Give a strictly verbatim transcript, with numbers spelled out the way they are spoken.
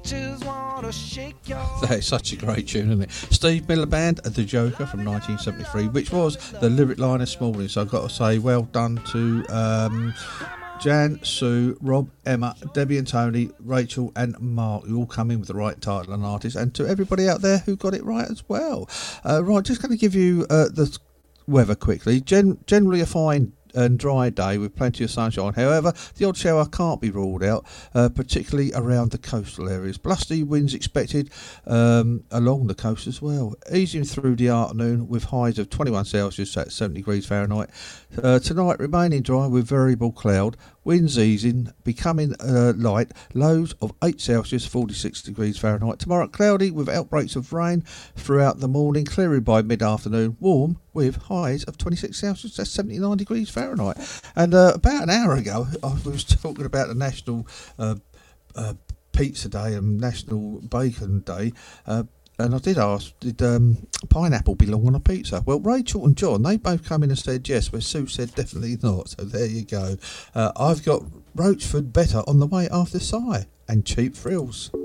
just wanna shake your... That is such a great tune, isn't it? Steve Miller Band, The Joker from nineteen seventy-three, which was the lyric line this morning. So I've got to say, well done to um, Jan, Sue, Rob, Emma, Debbie and Tony, Rachel and Mark. You all come in with the right title and artist, and to everybody out there who got it right as well. Uh, right, just going to give you uh, the weather quickly. Gen- generally a fine and dry day with plenty of sunshine. However, the odd shower can't be ruled out, uh, particularly around the coastal areas. Blustery winds expected um, along the coast as well, easing through the afternoon with highs of twenty-one Celsius at seventy degrees Fahrenheit. Uh, tonight remaining dry with variable cloud, winds easing, becoming uh, light, lows of eight Celsius, forty-six degrees Fahrenheit. Tomorrow cloudy with outbreaks of rain throughout the morning, clearing by mid-afternoon, warm with highs of twenty-six Celsius, that's seventy-nine degrees Fahrenheit. And uh, about an hour ago, I was talking about the National uh, uh, Pizza Day and National Bacon Day, uh, and I did ask, did um, pineapple belong on a pizza? Well, Rachel and John, they both come in and said yes, where Sue said definitely not. So there you go. Uh, I've got Roachford Better on the way after Si and Cheap Thrills.